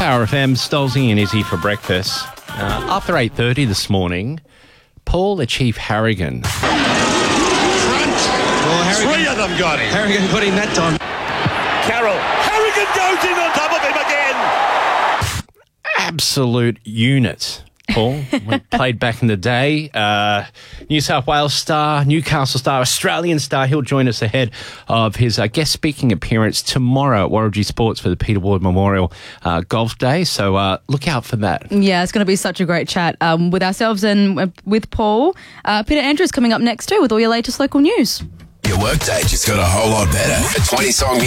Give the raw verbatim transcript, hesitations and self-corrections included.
Power F M, Stolzy and Izzy for breakfast. Uh, after eight thirty this morning, Paul the Chief Harrigan. Front. Well, Harrigan, Three of them got him. Harrigan got him that time. Carroll. Harrigan goes in on top of him again. Absolute unit, Paul. Played back in the day. Uh, New South Wales star, Newcastle star, Australian star. He'll join us ahead of his uh, guest speaking appearance tomorrow at Warragee Sports for the Peter Ward Memorial uh, Golf Day. So uh, look out for that. Yeah, it's going to be such a great chat um, with ourselves and uh, with Paul. Uh, Peter Andrews coming up next too with all your latest local news. Your workday just got a whole lot better. A twenty song